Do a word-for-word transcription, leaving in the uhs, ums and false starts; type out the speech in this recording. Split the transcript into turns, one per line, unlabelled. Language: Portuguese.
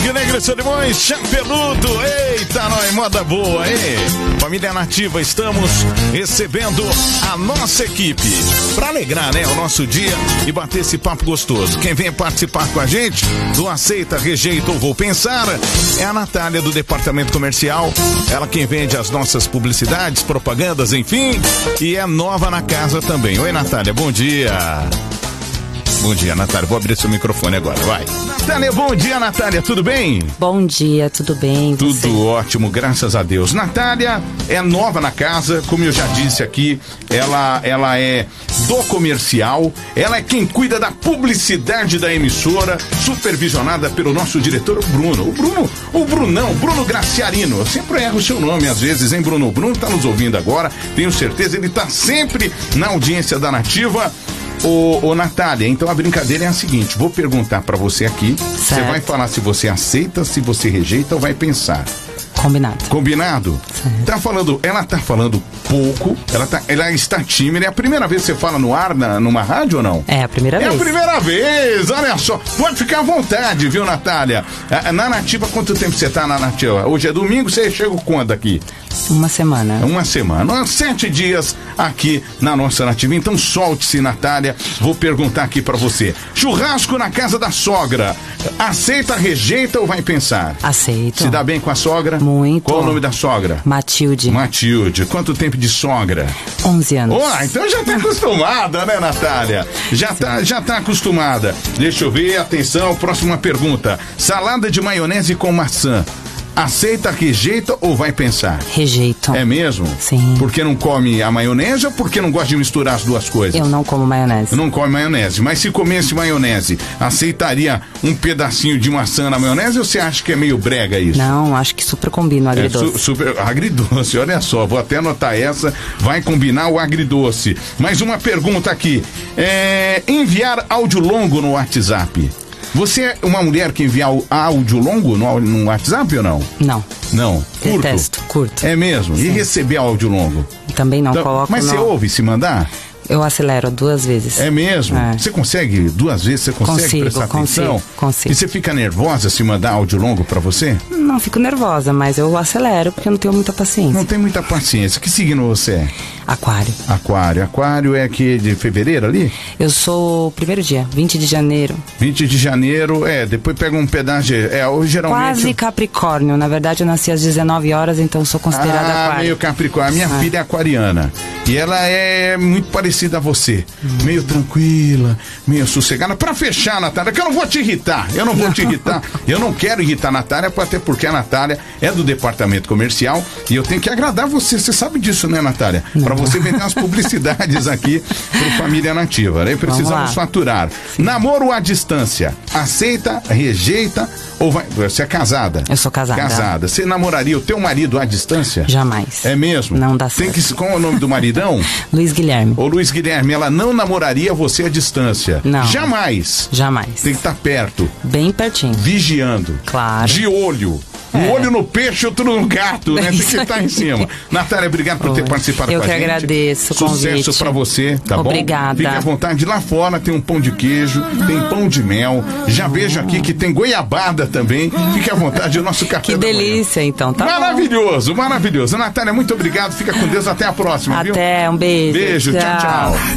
Rio Negro e Solimões, Chapeludo, eita, nós, moda boa, hein? Família Nativa, estamos recebendo a nossa equipe para alegrar, né, o nosso dia e bater esse papo gostoso. Quem vem participar com a gente do Aceita, Rejeita ou Vou Pensar é a Natália do Departamento Comercial, ela quem vende as nossas publicidades, propagandas, enfim, e é nova na casa também. Oi, Natália, bom dia. Bom dia, Natália. Vou abrir seu microfone agora, vai. Natália, bom dia, Natália. Tudo bem?
Bom dia, tudo bem?
Tudo
você?
ótimo, graças a Deus. Natália é nova na casa, como eu já disse aqui, ela, ela é do comercial, ela é quem cuida da publicidade da emissora, supervisionada pelo nosso diretor, o Bruno. O Bruno, o Brunão, Bruno Graciarino. Eu sempre erro o seu nome às vezes, hein, Bruno? O Bruno tá nos ouvindo agora, tenho certeza, ele tá sempre na audiência da Nativa. Ô, ô Natália, então a brincadeira é a seguinte, vou perguntar pra você aqui, você vai falar se você aceita, se você rejeita ou vai pensar.
Combinado.
Combinado? Certo. Tá falando, ela tá falando pouco, ela, tá, ela está tímida, é a primeira vez que você fala no ar, na, numa rádio ou não?
É a primeira
é
vez.
É a primeira vez, olha só, pode ficar à vontade, viu, Natália? Na Nativa, quanto tempo você tá na Nativa? Hoje é domingo, você chega quando aqui?
Uma semana.
Uma semana, sete dias aqui na nossa Nativa, então solte-se, Natália, vou perguntar aqui pra você, churrasco na casa da sogra, aceita, rejeita ou vai pensar?
Aceito.
Se dá bem com a sogra?
Muito.
Qual o nome da sogra?
Matilde.
Matilde. Quanto tempo de sogra?
onze anos.
Oh, então já tá acostumada, né, Natália? Já tá, já tá acostumada. Deixa eu ver, atenção, próxima pergunta. Salada de maionese com maçã. Aceita, rejeita ou vai pensar?
Rejeito.
É mesmo?
Sim.
Porque não come a maionese ou porque não gosta de misturar as duas coisas?
Eu não como maionese.
Não come maionese. Mas se comesse maionese, aceitaria um pedacinho de maçã na maionese ou você acha que é meio brega isso?
Não, acho que super combina o agridoce.
É, su super, agridoce, olha só, vou até anotar essa, vai combinar o agridoce. Mais uma pergunta aqui. É, enviar áudio longo no WhatsApp. Você é uma mulher que envia áudio longo no, no WhatsApp ou não?
Não.
Não? Curto?
Detesto, curto.
É mesmo?
Sim.
E receber áudio longo?
Também não,
então,
coloco.
Mas você
não.
ouve se mandar?
Eu acelero duas vezes.
É mesmo?
É.
Você consegue duas vezes? Você consegue
consigo,
prestar
consigo,
atenção?
Consigo.
E você fica nervosa se mandar áudio longo pra você?
Não fico nervosa, mas eu acelero porque eu não tenho muita paciência.
Não tem muita paciência. Que signo você é?
Aquário.
Aquário. Aquário é que de fevereiro ali?
Eu sou o primeiro dia, vinte de janeiro.
vinte de janeiro, é, depois pega um pedaço de... É, hoje geralmente...
Quase Capricórnio. Na verdade, eu nasci às dezenove horas, então sou considerada
ah,
aquário.
meio Capricórnio. A minha
ah.
filha é aquariana. E ela é muito parecida a você. Hum. Meio tranquila, meio sossegada. Pra fechar, Natália, que eu não vou te irritar. Eu não vou te irritar. Eu não quero irritar a Natália, até porque a Natália é do departamento comercial e eu tenho que agradar você. Você sabe disso, né, Natália? Para você vender umas publicidades aqui pro Família Nativa, né? Precisamos faturar. Sim. Namoro à distância. Aceita, rejeita ou vai... Você é casada?
Eu sou casada.
Casada. Você namoraria o teu marido à distância?
Jamais.
É mesmo?
Não dá
Tem
certo.
que... Qual é o nome do maridão?
Luiz Guilherme.
Ô Luiz Guilherme, ela não namoraria você à distância?
Não.
Jamais.
Jamais.
Tem que estar perto.
Bem pertinho.
Vigiando.
Claro.
De olho. Um é. olho no peixe, outro no gato, né? Tem que estar em cima. Natália, obrigado por Oi. ter participado
eu
com a gente.
Eu que agradeço o
Sucesso
convite.
pra você, tá
Obrigada.
bom?
Obrigada.
Fique à vontade. Lá fora tem um pão de queijo, tem pão de mel. Já vejo aqui que tem goiabada também. Fique à vontade, o nosso café
Que
da
delícia,
manhã.
então. Tá
maravilhoso, bom. maravilhoso. Natália, muito obrigado. Fica com Deus. Até a próxima,
Até,
viu?
um beijo.
Beijo, tchau, tchau. tchau.